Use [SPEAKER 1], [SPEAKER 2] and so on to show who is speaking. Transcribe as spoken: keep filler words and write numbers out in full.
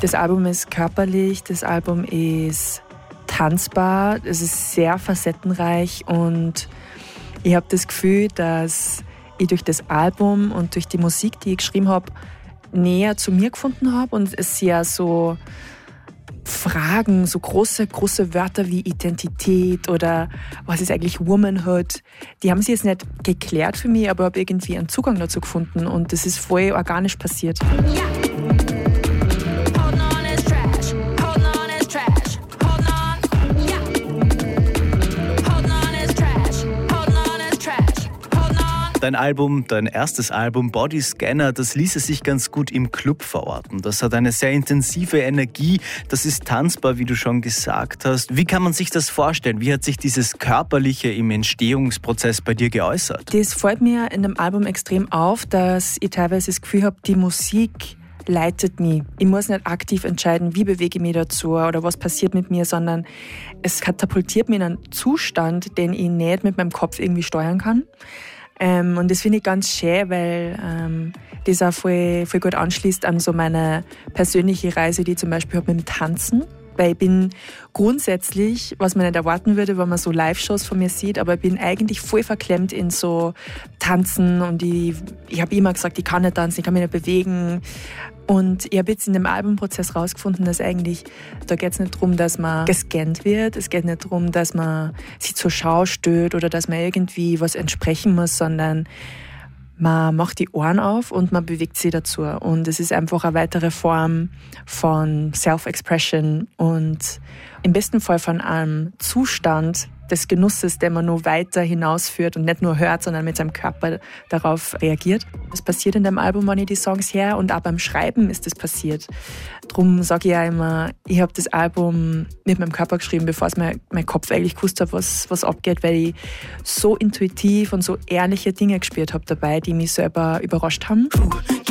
[SPEAKER 1] Das Album ist körperlich, das Album ist tanzbar, es ist sehr facettenreich und ich habe das Gefühl, dass ich durch das Album und durch die Musik, die ich geschrieben habe, näher zu mir gefunden habe und es ja so Fragen, so große, große Wörter wie Identität oder was ist eigentlich Womanhood, die haben sich jetzt nicht geklärt für mich, aber ich habe irgendwie einen Zugang dazu gefunden und das ist voll organisch passiert. Ja.
[SPEAKER 2] Dein Album, dein erstes Album Body Scanner, das ließe sich ganz gut im Club verorten. Das hat eine sehr intensive Energie, das ist tanzbar, wie du schon gesagt hast. Wie kann man sich das vorstellen? Wie hat sich dieses Körperliche im Entstehungsprozess bei dir geäußert?
[SPEAKER 1] Das fällt mir in dem Album extrem auf, dass ich teilweise das Gefühl habe, die Musik leitet mich. Ich muss nicht aktiv entscheiden, wie bewege ich mich dazu oder was passiert mit mir, sondern es katapultiert mich in einen Zustand, den ich nicht mit meinem Kopf irgendwie steuern kann. Ähm, und das finde ich ganz schön, weil ähm, das auch voll, voll gut anschließt an so meine persönliche Reise, die ich zum Beispiel habe mit dem Tanzen. Weil ich bin grundsätzlich, was man nicht erwarten würde, wenn man so Live-Shows von mir sieht, aber ich bin eigentlich voll verklemmt in so Tanzen und ich, ich habe immer gesagt, ich kann nicht tanzen, ich kann mich nicht bewegen. Und ich habe jetzt in dem Albumprozess rausgefunden, dass eigentlich, da geht es nicht darum, dass man gescannt wird, es geht nicht darum, dass man sich zur Schau stellt oder dass man irgendwie was entsprechen muss, sondern man macht die Ohren auf und man bewegt sie dazu. Und es ist einfach eine weitere Form von Self-Expression und im besten Fall von einem Zustand des Genusses, den man nur weiter hinausführt und nicht nur hört, sondern mit seinem Körper darauf reagiert. Das passiert in dem Album, wenn ich die Songs her und auch beim Schreiben ist das passiert. Darum sage ich ja immer, ich habe das Album mit meinem Körper geschrieben, bevor es mein, mein Kopf eigentlich gewusst hat, was, was abgeht, weil ich so intuitiv und so ehrliche Dinge gespürt habe dabei, die mich selber überrascht haben.